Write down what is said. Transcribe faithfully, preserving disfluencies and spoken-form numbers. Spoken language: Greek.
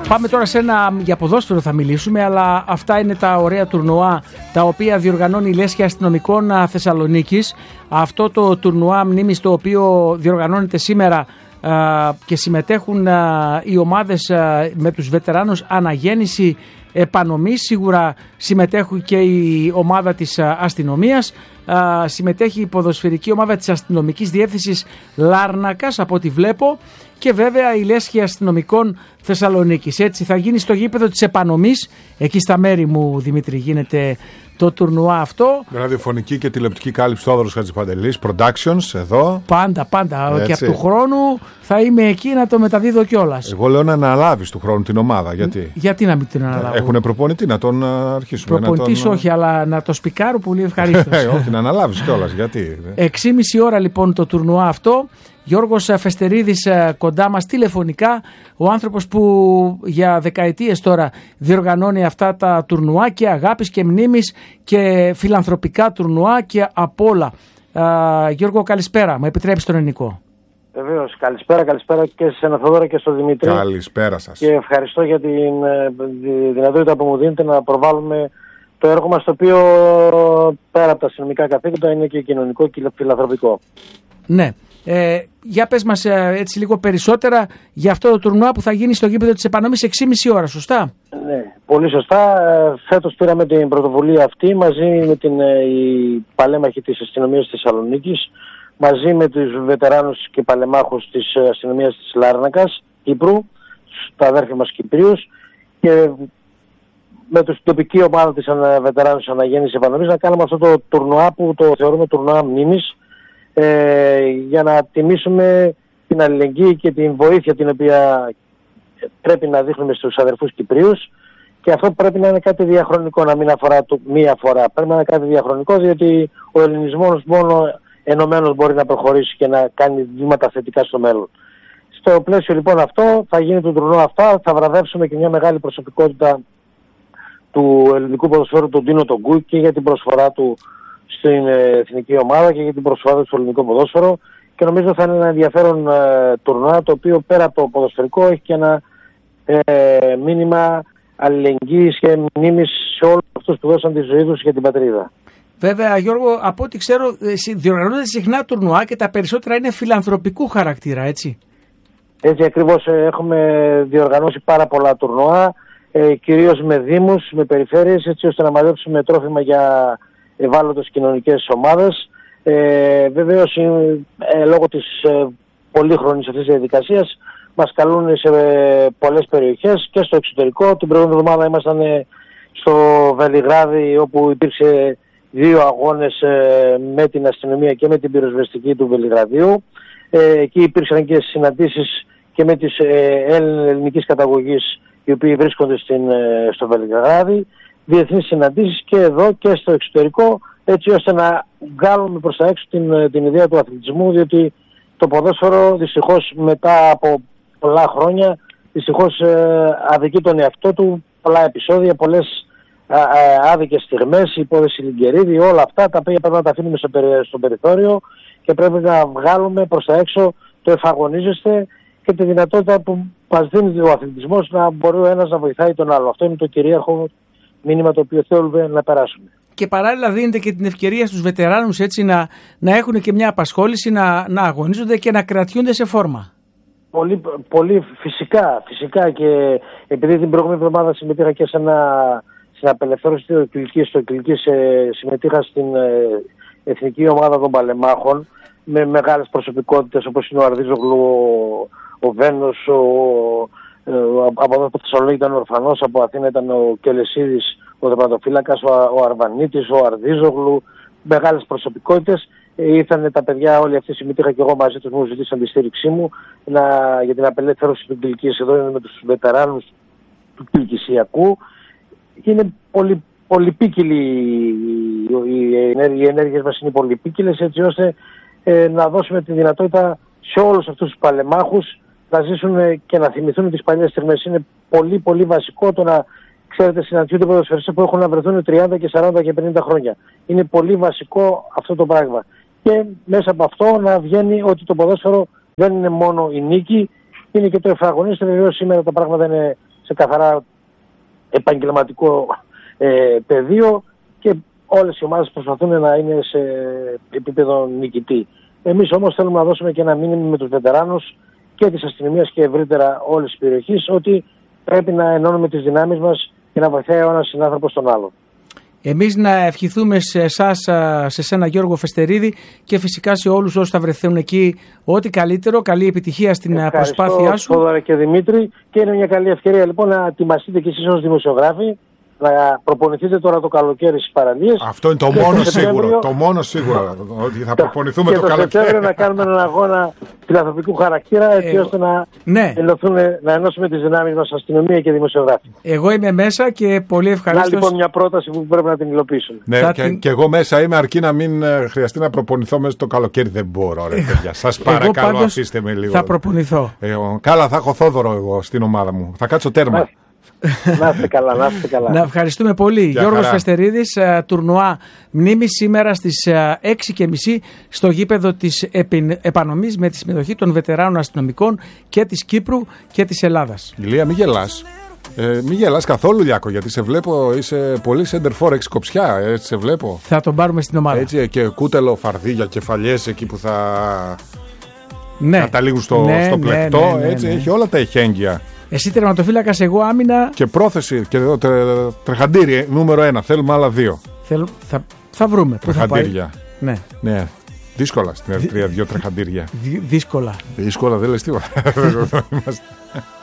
Πάμε τώρα σε ένα, για ποδόσφαιρο θα μιλήσουμε, αλλά αυτά είναι τα ωραία τουρνουά τα οποία διοργανώνει η Λέσχη Αστυνομικών Θεσσαλονίκης. Αυτό το τουρνουά μνήμης το οποίο διοργανώνεται σήμερα και συμμετέχουν οι ομάδες με τους βετεράνους αναγέννηση επανομή. Σίγουρα συμμετέχουν και η ομάδα της αστυνομίας, συμμετέχει η ποδοσφαιρική ομάδα της αστυνομικής διεύθυνσης Λάρνακας από ό,τι βλέπω, και βέβαια η Λέσχη Αστυνομικών Θεσσαλονίκης. Έτσι θα γίνει στο γήπεδο της επανομής, εκεί στα μέρη μου, Δημήτρη, γίνεται το τουρνουά αυτό. Ραδιοφωνική και τηλεοπτική κάλυψη Θόδωρος Χατζηπαντελής, Productions εδώ. Πάντα, πάντα. Έτσι. Και από του χρόνου θα είμαι εκεί να το μεταδίδω κιόλας. Εγώ λέω να αναλάβεις του χρόνου την ομάδα. Γιατί, γιατί να μην την αναλάβω? Έχουν προπονητή να τον αρχίσουμε. Προπονητής τον... όχι, αλλά να το σπικάρω πολύ ευχαρίστως. Όχι, να αναλάβεις κιόλας. Γιατί. έξι και μισή ώρα λοιπόν το τουρνουά αυτό. Γιώργος Φεστερίδης κοντά μας τηλεφωνικά, ο άνθρωπος που για δεκαετίες τώρα διοργανώνει αυτά τα τουρνουά και αγάπης και μνήμης και φιλανθρωπικά τουρνουά και απ' όλα. Α, Γιώργο, καλησπέρα, μου επιτρέπεις τον ελληνικό? Βεβαίως, καλησπέρα, καλησπέρα και σε ένα Θοδόρα και στο Δημήτρη. Καλησπέρα σας. Και ευχαριστώ για την τη δυνατότητα που μου δίνετε να προβάλλουμε το έργο μας, το οποίο πέρα από τα αστυνομικά καθήκοντα είναι και κοινωνικό και φιλανθρωπικό. Ναι. Ε, για πες μας ε, έτσι λίγο περισσότερα για αυτό το τουρνουά που θα γίνει στο γήπεδο της επανομής έξι και μισή ώρα, σωστά? Ναι, πολύ σωστά. Ε, φέτος πήραμε την πρωτοβουλία αυτή μαζί με την ε, η παλέμαχη της αστυνομίας της Θεσσαλονίκης, μαζί με τους βετεράνους και παλεμάχους της αστυνομίας της Λάρνακας, Κύπρου, τα αδέρφια μας Κυπρίους, και με την τοπική ομάδα της βετεράνους αναγέννησης επανομής να κάνουμε αυτό το τουρνουά που το θεωρούμε τουρνουά μνήμης, Ε, για να τιμήσουμε την αλληλεγγύη και την βοήθεια την οποία πρέπει να δείχνουμε στους αδερφούς Κυπρίους, και αυτό πρέπει να είναι κάτι διαχρονικό, να μην αφορά το, μία φορά. Πρέπει να είναι κάτι διαχρονικό, διότι ο ελληνισμός μόνο ενωμένος μπορεί να προχωρήσει και να κάνει βήματα θετικά στο μέλλον. Στο πλαίσιο λοιπόν αυτό θα γίνει το τουρνουά αυτά, θα βραβεύσουμε και μια μεγάλη προσωπικότητα του ελληνικού ποδοσφαίρου, τον Τίνο τον Γκου, και για την προσφορά του στην εθνική ομάδα και για την προσφορά του στο ελληνικό ποδόσφαιρο, και νομίζω θα είναι ένα ενδιαφέρον ε, τουρνουά, το οποίο πέρα από το ποδοσφαιρικό έχει και ένα ε, μήνυμα αλληλεγγύης και μνήμης σε όλους αυτούς που δώσαν τη ζωή τους για την πατρίδα. Βέβαια, Γιώργο, από ό,τι ξέρω διοργανώνεται συχνά τουρνουά και τα περισσότερα είναι φιλανθρωπικού χαρακτήρα, έτσι? Έτσι ακριβώς, ε, έχουμε διοργανώσει πάρα πολλά τουρνουά, ε, κυρίως με δήμους, με περιφέρειες, έτσι ώστε να μαζέψουμε τρόφιμα για ευάλωτες κοινωνικές ομάδες. Ε, βεβαίως, ε, λόγω της ε, πολύχρονης αυτής της διαδικασίας μας καλούν σε ε, πολλές περιοχές και στο εξωτερικό. Την προηγούμενη εβδομάδα ήμασταν ε, στο Βελιγράδι, όπου υπήρξε δύο αγώνες ε, με την αστυνομία και με την πυροσβεστική του Βελιγραδίου. Ε, εκεί υπήρξαν και συναντήσεις και με τις ε, ελληνικής καταγωγής, οι οποίοι βρίσκονται στην, ε, στο Βελιγράδι. Διεθνείς συναντήσεις και εδώ και στο εξωτερικό, έτσι ώστε να βγάλουμε προς τα έξω την, την ιδέα του αθλητισμού, διότι το ποδόσφαιρο δυστυχώς μετά από πολλά χρόνια δυστυχώς ε, αδικεί τον εαυτό του, πολλά επεισόδια, πολλές α, α, άδικες στιγμές, η υπόθεση Λιγκερίδη, όλα αυτά τα οποία πρέπει να τα αφήνουμε στο, περι, στο περιθώριο και πρέπει να βγάλουμε προς τα έξω το εφαγωνίζεστε και τη δυνατότητα που μας δίνει ο αθλητισμός να μπορεί ο ένας να βοηθάει τον άλλο. Αυτό είναι το κυρίαρχο μήνυμα το οποίο θέλουμε να περάσουμε. Και παράλληλα δίνεται και την ευκαιρία στους βετεράνους, έτσι, να, να έχουν και μια απασχόληση, να, να αγωνίζονται και να κρατιούνται σε φόρμα. Πολύ, πολύ φυσικά, φυσικά, και επειδή την προηγούμενη εβδομάδα συμμετείχα και σε ένα, στην απελευθέρωση του Κιλκής, στο Κιλκής ε, συμμετείχα στην ε, εθνική ομάδα των παλεμάχων με μεγάλες προσωπικότητες όπως είναι ο Αρδίζογλου, ο, ο Βένος, ο, από εδώ από Θεσσαλονίκη ήταν ο Ορφανός, από Αθήνα ήταν ο Κελεσίδης, ο Δεπρατοφύλακας, ο, ο Αρβανίτης, ο Αρδίζογλου, μεγάλες προσωπικότητες. Ήρθαν τα παιδιά όλοι αυτοί, συμμετείχα και εγώ μαζί τους, μου ζητήσαν τη στήριξή μου να, για την απελευθέρωση του Κιλκής. Εδώ είναι με τους βετεράνους του Κιλκησιακού. Είναι πολύ, πολυπίκυλοι, οι ενέργειες μας είναι πολυπίκυλες, έτσι ώστε ε, να δώσουμε τη δυνατότητα σε όλους αυτούς τους παλεμάχους να ζήσουν και να θυμηθούν τις παλιές στιγμές. Είναι πολύ πολύ βασικό το να, ξέρετε, συναντιούνται ποδοσφαιριστές που έχουν να βρεθούν τριάντα και σαράντα και πενήντα χρόνια. Είναι πολύ βασικό αυτό το πράγμα. Και μέσα από αυτό να βγαίνει ότι το ποδόσφαιρο δεν είναι μόνο η νίκη, είναι και το εφαγωνίστε. Βεβαίως σήμερα τα πράγματα είναι σε καθαρά επαγγελματικό ε, πεδίο και όλες οι ομάδες προσπαθούν να είναι σε επίπεδο νικητή. Εμείς όμως θέλουμε να δώσουμε και ένα μήνυμα με τους βετεράνους και της αστυνομίας και ευρύτερα όλης της περιοχής ότι πρέπει να ενώνουμε τις δυνάμεις μας και να βοηθάει ο ένας συνάνθρωπος τον άλλο. Εμείς να ευχηθούμε σε εσάς, σε σένα Γιώργο Φεστερίδη, και φυσικά σε όλους όσους θα βρεθούν εκεί ό,τι καλύτερο, καλή επιτυχία στην Ευχαριστώ, προσπάθειά σου. Θόδωρα και Δημήτρη, και είναι μια καλή ευκαιρία λοιπόν να ετοιμαστείτε και εσείς ως δημοσιογράφοι, να προπονηθείτε τώρα το καλοκαίρι στις παραλίες. Αυτό είναι το μόνο σίγουρο. Το μόνο σίγουρο. Ότι θα προπονηθούμε και το, το καλοκαίρι. Και το Σεπτέμβριο να κάνουμε έναν αγώνα φιλανθρωπικού χαρακτήρα, έτσι ε, ώστε να, ναι. ενωθούμε, να ενώσουμε τις δυνάμεις μας, αστυνομία και δημοσιογράφοι. Εγώ είμαι μέσα και πολύ ευχαριστώ. Να λοιπόν μια πρόταση που πρέπει να την υλοποιήσουμε. Ναι, θα και, την... και εγώ μέσα είμαι, αρκεί να μην χρειαστεί να προπονηθώ μέσα στο καλοκαίρι. Δεν μπορώ, ρε παιδιά. Σας παρακαλώ, αφήστε με λίγο. Θα προπονηθώ. Ε, καλά, θα έχω Θόδωρο εγώ στην ομάδα μου. Θα κάτσω τέρμα. Να είστε καλά, να είστε καλά. Να ευχαριστούμε πολύ. Για Γιώργος χαρά. Φεστερίδης, τουρνουά μνήμης σήμερα στις έξι και μισή στο γήπεδο της Επανομής με τη συμμετοχή των βετεράνων αστυνομικών και της Κύπρου και της Ελλάδας. Ηλία, μη γελάς. Ε, μη γελάς καθόλου, Λιάκο, γιατί σε βλέπω, είσαι πολύ σεντερφόρ, έχεις κοψιά, έτσι σε βλέπω. Θα τον πάρουμε στην ομάδα. Έτσι, και κούτελο, φαρδί, κεφαλιές εκεί που θα ναι. καταλήγουν στο, ναι, στο πλεκτό, ναι, ναι, ναι, έτσι, ναι. έχει όλα τα εχέγγυα. Εσύ τερματοφύλακας, εγώ άμυνα. Και πρόθεση και εδώ, τρε, τρεχαντήρι νούμερο ένα. Θέλουμε άλλα δύο. Θέλ, θα, θα βρούμε. Πού θα πάει. Τρεχαντήρια. Ναι. Ναι. Δύσκολα στην Ερυθρία, δύο τρεχαντήρια. Δυ, δύσκολα. Δύσκολα, δεν λες τίποτα.